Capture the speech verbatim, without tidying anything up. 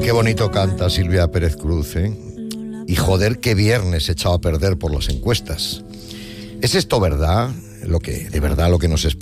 Qué bonito canta Silvia Pérez Cruz, ¿eh? Y joder, qué viernes echado a perder por las encuestas. ¿Es esto verdad? Lo que, de verdad lo que nos explica